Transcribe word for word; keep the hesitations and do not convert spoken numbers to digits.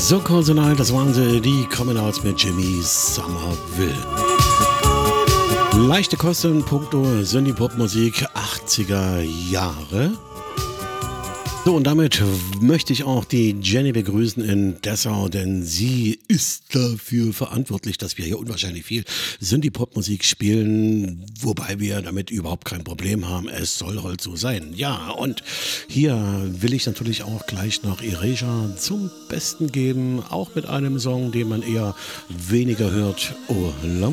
So, Konsonal, das waren sie, die kommen aus mit Jimmy Somerville. Leichte Kosten, puncto Synthie-Pop-Musik achtziger Jahre. So, und damit möchte ich auch die Jenny begrüßen in Dessau, denn sie ist dafür verantwortlich, dass wir hier unwahrscheinlich viel Synthie-Pop-Musik spielen, wobei wir damit überhaupt kein Problem haben. Es soll halt so sein. Ja, und hier will ich natürlich auch gleich noch Erasure zum Besten geben, auch mit einem Song, den man eher weniger hört. Oh,